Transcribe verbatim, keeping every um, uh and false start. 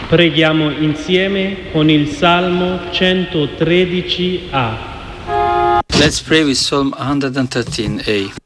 Preghiamo insieme con il Salmo centotredici A. Let's pray with Psalm one thirteen A.